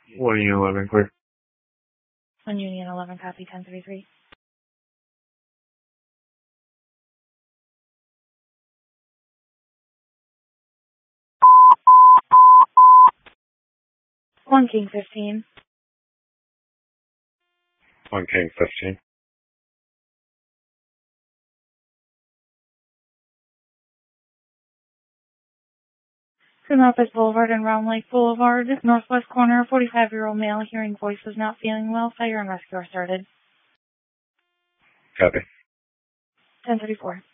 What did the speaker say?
1 Union 11, clear. 1 Union 11, copy 1033. One King 15. 1 King 15. To Northwest Boulevard and Round Lake Boulevard, northwest corner, 45-year-old male, hearing voices, not feeling well, fire and rescue are started. Copy. 1034.